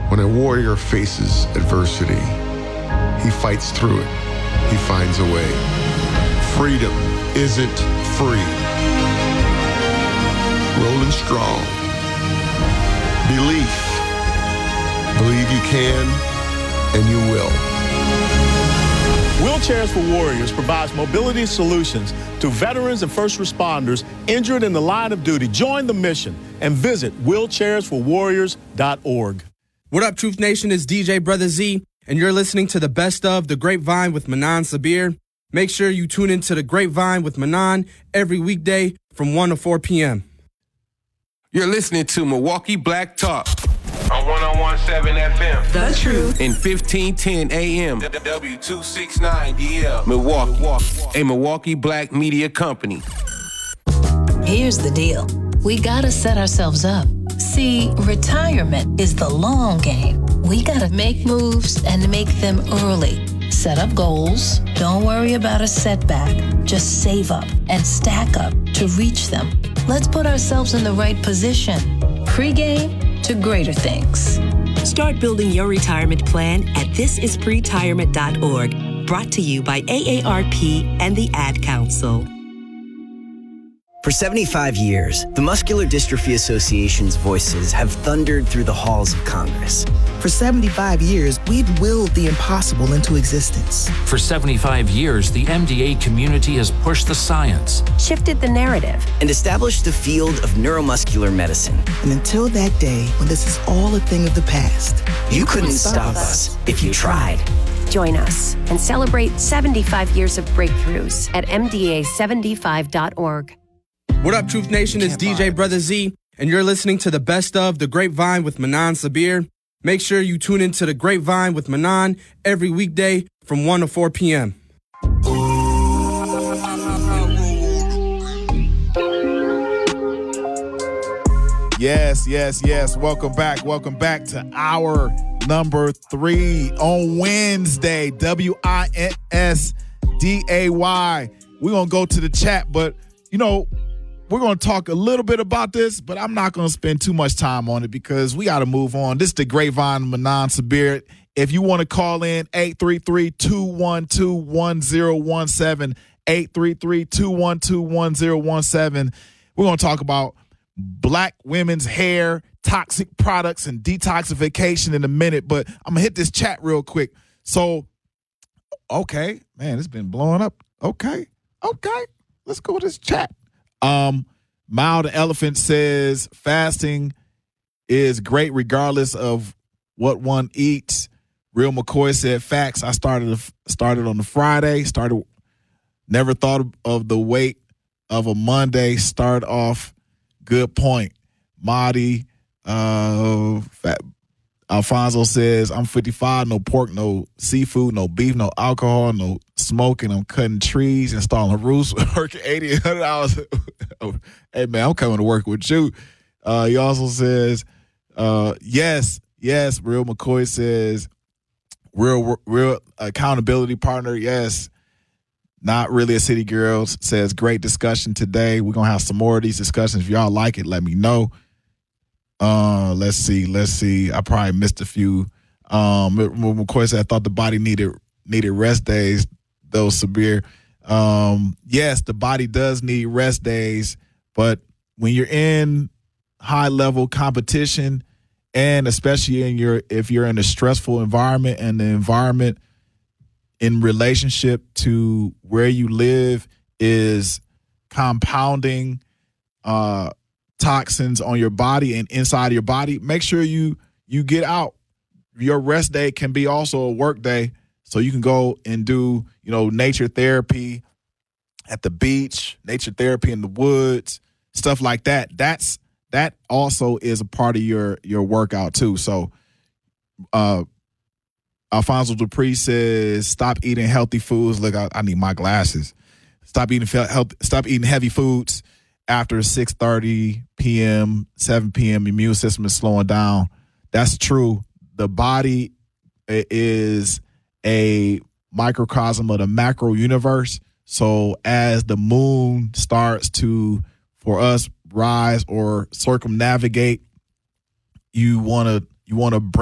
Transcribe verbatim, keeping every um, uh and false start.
When a warrior faces adversity, he fights through it. He finds a way. Freedom isn't free. Rolling strong. Belief. Believe you can, and you will. Wheelchairs for Warriors provides mobility solutions to veterans and first responders injured in the line of duty. Join the mission and visit wheelchairs for warriors dot org. What up, Truth Nation? It's D J Brother Z, and you're listening to the best of The Grapevine with Manan Sabir. Make sure you tune into The Grapevine with Manan every weekday from one to four p.m. You're listening to Milwaukee Black Talk on one oh one point seven F M. The Truth. In fifteen ten A M. W two sixty-nine D L. Milwaukee. A Milwaukee Black media company. Here's the deal. We gotta set ourselves up. See, retirement is the long game. We gotta make moves and make them early. Set up goals. Don't worry about a setback. Just save up and stack up to reach them. Let's put ourselves in the right position. Pre-game to greater things. Start building your retirement plan at this is pretirement dot org. Brought to you by A A R P and the Ad Council. For seventy-five years, the Muscular Dystrophy Association's voices have thundered through the halls of Congress. For seventy-five years, we've willed the impossible into existence. For seventy-five years, the M D A community has pushed the science, shifted the narrative, and established the field of neuromuscular medicine. And until that day, when this is all a thing of the past, you, you couldn't stop us if you tried. Join us and celebrate seventy-five years of breakthroughs at M D A seventy-five dot org. What up, Truth Nation? It's D J Brother Z, and you're listening to the best of The Grapevine with Manan Sabir. Make sure you tune into The Grapevine with Manan every weekday from one to four p.m. Yes, yes, yes. Welcome back. Welcome back to hour number three on Wednesday. W I N S D A Y. We're going to go to the chat, but, you know, we're going to talk a little bit about this, but I'm not going to spend too much time on it because we got to move on. This is the Grapevine, Manan Sabir. If you want to call in, eight three three, two one two, one zero one seven, eight three three, two one two, one zero one seven. We're going to talk about Black women's hair, toxic products, and detoxification in a minute, but I'm going to hit this chat real quick. So, okay, man, it's been blowing up. Okay, okay, let's go with this chat. Um, Mild Elephant says fasting is great regardless of what one eats. Real McCoy said facts. I started started on the Friday. Started never thought of the weight of a Monday. Start off. Good point. Marty uh, Alfonso says I'm fifty-five. No pork. No seafood. No beef. No alcohol. No smoking. I'm cutting trees, installing roofs, working eighty, one hundred hours. Hey, man, I'm coming to work with you. Uh, he also says, uh, yes, yes. Real McCoy says, real, real accountability partner. Yes. Not really a city girl says, great discussion today. We're going to have some more of these discussions. If y'all like it, let me know. Uh, let's see. Let's see. I probably missed a few. Um, McCoy said, I thought the body needed needed rest days, though severe. Um, yes, the body does need rest days, but when you're in high level competition, and especially in your if you're in a stressful environment and the environment in relationship to where you live is compounding uh, toxins on your body and inside your body, make sure you you get out. Your rest day can be also a work day. So you can go and do, you know, nature therapy at the beach, nature therapy in the woods, stuff like that. That's that also is a part of your your workout too. So uh, Alfonso Dupree says, stop eating healthy foods. Look, I, I need my glasses. Stop eating health, stop eating heavy foods after six thirty p.m., seven p.m. Immune system is slowing down. That's true. The body is a microcosm of the macro universe. So as the moon starts to, for us, rise or circumnavigate, you want to you want to bring